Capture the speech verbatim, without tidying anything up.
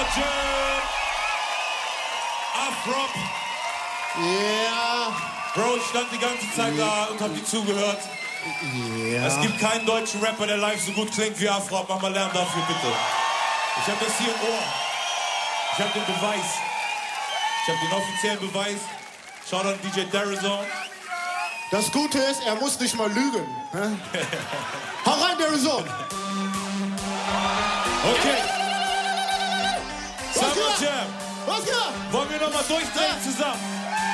Summer Jam. Afrop. Ja. Bro, ich stand die ganze Zeit da und hab dir zugehört. Ja. Es gibt keinen deutschen Rapper, der live so gut klingt wie Afrop. Mach mal Lärm dafür, bitte. Ich hab das hier im Ohr. Ich hab den Beweis. Ich hab den offiziellen Beweis. Schau dann D J Darizon. Das Gute ist, er muss nicht mal lügen. Hau rein, Darizon. Okay. Was Summer geht? Jam. Was geht? Wollen wir nochmal durchdrehen zusammen?